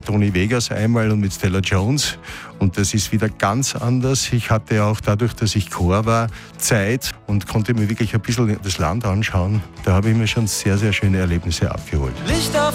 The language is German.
Tony Vegas einmal und mit Stella Jones. Und das ist wieder ganz anders. Ich hatte auch dadurch, dass ich Chor war, Zeit und konnte mir wirklich ein bisschen das Land anschauen. Da habe ich mir schon sehr, sehr schöne Erlebnisse abgeholt.